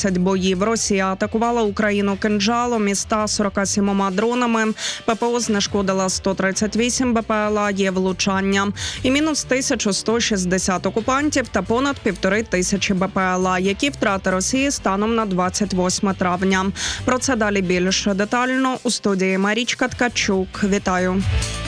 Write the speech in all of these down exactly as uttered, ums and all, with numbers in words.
боїв. Росія атакувала Україну кинджалом і ста сорока сімома дронами. ППО знешкодила сто тридцять вісім БПЛА, є влучання. І мінус тисяча сто шістдесят окупантів та понад півтори тисячі БПЛА. Які втрати Росії станом на двадцять восьме травня. Про це далі більш детально у студії Марічка Ткачук. Вітаю.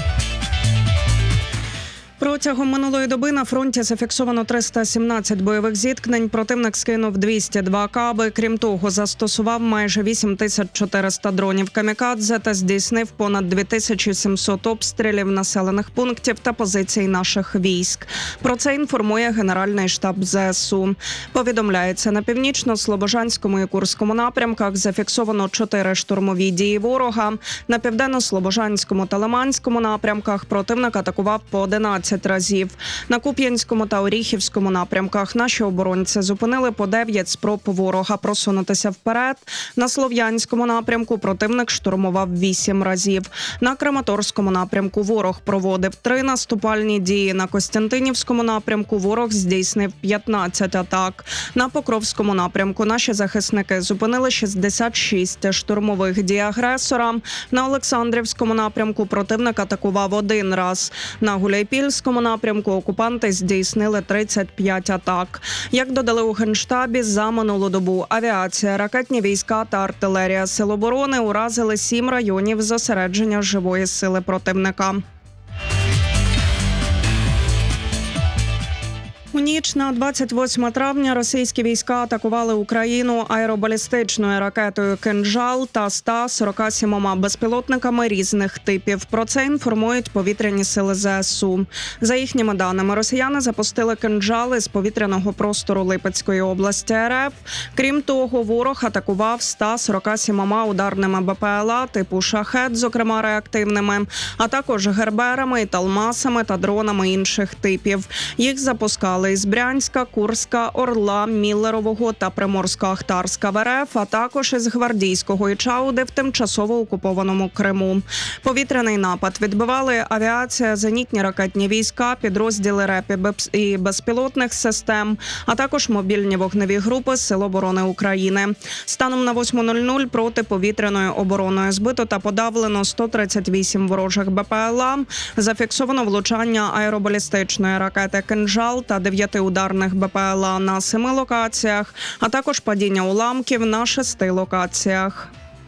Протягом минулої доби на фронті зафіксовано триста сімнадцять бойових зіткнень. Противник скинув двісті два каби. Крім того, застосував майже вісім тисяч чотириста дронів камікадзе та здійснив понад дві тисячі сімсот обстрілів населених пунктів та позицій наших військ. Про це інформує Генеральний штаб ЗСУ. Повідомляється, на північно-слобожанському і Курському напрямках зафіксовано чотири штурмові дії ворога. На південно-слобожанському та Лиманському напрямках противник атакував по одинадцять разів. На Куп'янському та Оріхівському напрямках наші оборонці зупинили по дев'ять спроб ворога просунутися вперед. На Слов'янському напрямку противник штурмував вісім разів. На Краматорському напрямку ворог проводив три наступальні дії. На Костянтинівському напрямку ворог здійснив п'ятнадцять атак. На Покровському напрямку наші захисники зупинили шістдесят шість штурмових дій агресора. На Олександрівському напрямку противник атакував один раз. На Гуляйпільському напрямку окупанти здійснили тридцять п'ять атак. Як додали у Генштабі, за минулу добу авіація, ракетні війська та артилерія Сил оборони уразили сім районів зосередження живої сили противника. У ніч на двадцять восьме травня російські війська атакували Україну аеробалістичною ракетою «Кинджал» та ста сорока сімома безпілотниками різних типів. Про це інформують повітряні сили ЗСУ. За їхніми даними, росіяни запустили «Кинджали» з повітряного простору Липецької області РФ. Крім того, ворог атакував ста сорока сімома ударними БПЛА типу «Шахед», зокрема реактивними, а також герберами і талмасами та дронами інших типів. Їх запускали із Брянська, Курська, Орла, Міллерового та Приморсько-Ахтарська в РФ, а також із Гвардійського і Чауди в тимчасово окупованому Криму. Повітряний напад відбивали авіація, зенітні ракетні війська, підрозділи РЕП і безпілотних систем, а також мобільні вогневі групи Сил оборони України. Станом на восьму нуль нуль протиповітряною обороною збито та подавлено сто тридцять вісім ворожих БПЛА, зафіксовано влучання аеробалістичної ракети «Кинджал» та дев'яти ударних БПЛА на семи локаціях, а також падіння уламків на шести локаціях.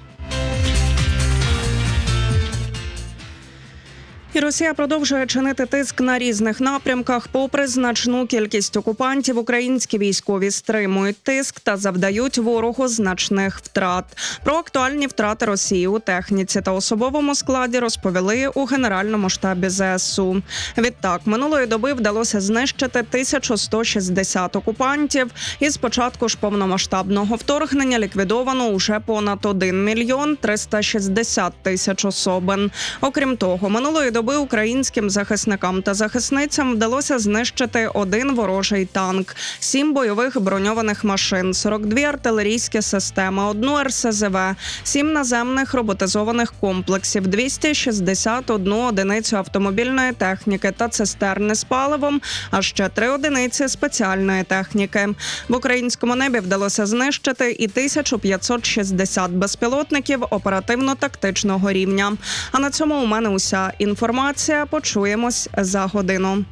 І Росія продовжує чинити тиск на різних напрямках. Попри значну кількість окупантів, українські військові стримують тиск та завдають ворогу значних втрат. Про актуальні втрати Росії у техніці та особовому складі розповіли у Генеральному штабі ЗСУ. Відтак, минулої доби вдалося знищити тисячу сто шістдесят окупантів. І з початку ж повномасштабного вторгнення ліквідовано уже понад один мільйон триста шістдесят тисяч особин. Окрім того, минулої доби українським захисникам та захисницям вдалося знищити один ворожий танк, сім бойових броньованих машин, сорок дві артилерійські системи, одну ер ес зе ве, сім наземних роботизованих комплексів, двісті шістдесят одну одиницю автомобільної техніки та цистерни з паливом, а ще три одиниці спеціальної техніки. В українському небі вдалося знищити і тисячу п'ятсот шістдесят безпілотників оперативно-тактичного рівня. А на цьому у мене уся інформація. Почуємось за годину.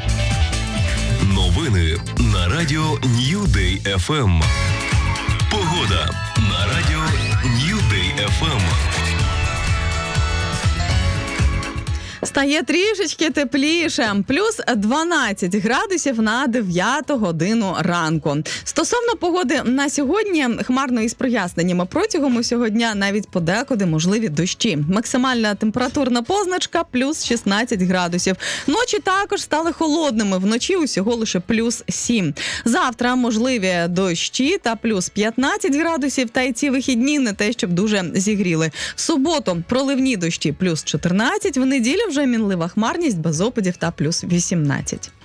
Новини на радіо New Day еф ем. Погода на радіо New Day еф ем. Стає трішечки тепліше. Плюс дванадцять градусів на дев'яту годину ранку. Стосовно погоди на сьогодні, хмарно із проясненнями протягом усього дня, навіть подекуди можливі дощі. Максимальна температурна позначка – плюс шістнадцять градусів. Ночі також стали холодними. Вночі усього лише плюс сім. Завтра можливі дощі та плюс п'ятнадцять градусів. Та й ці вихідні не те, щоб дуже зігріли. В суботу проливні дощі – плюс чотирнадцять. В неділю вже мінлива хмарність без опадів та плюс вісімнадцять.